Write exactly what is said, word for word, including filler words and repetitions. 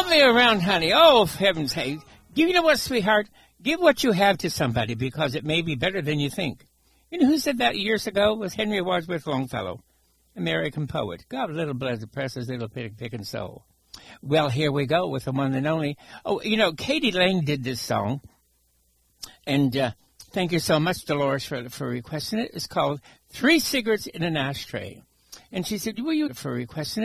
Flip me around, honey. Oh, for heaven's sake. You know what, sweetheart? Give what you have to somebody because it may be better than you think. You know who said that years ago? It was Henry Wadsworth Longfellow, American poet. God, little blessed press his little picking soul. Well, here we go with the one and only. Oh, you know, Katie Lang did this song. And uh, thank you so much, Dolores, for, for requesting it. It's called Three Cigarettes in an Ashtray. And she said, will you, for requesting it.